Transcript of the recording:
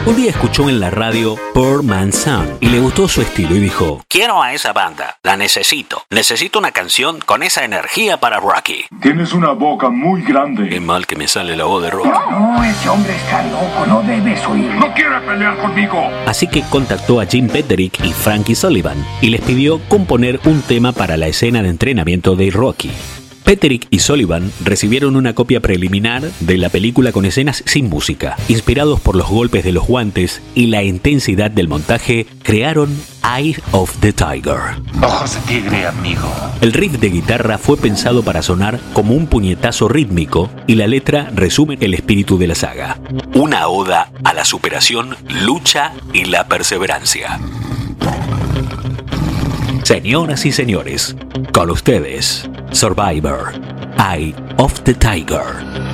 Un día escuchó en la radio Poor Man's Son y le gustó su estilo y dijo: quiero a esa banda, la necesito. Necesito una canción con esa energía para Rocky. Tienes una boca muy grande. Qué mal que me sale la voz de Rocky. No, ese hombre está loco, no debes oírlo. ¡No quiere pelear conmigo! Así que contactó a Jim Petterick y Frankie Sullivan y les pidió componer un tema para la escena de entrenamiento de Rocky. Petterick y Sullivan recibieron una copia preliminar de la película con escenas sin música. Inspirados por los golpes de los guantes y la intensidad del montaje, crearon Eye of the Tiger. Ojos de tigre, amigo. El riff de guitarra fue pensado para sonar como un puñetazo rítmico y la letra resume el espíritu de la saga. Una oda a la superación, lucha y la perseverancia. Señoras y señores, con ustedes, Survivor, Eye of the Tiger.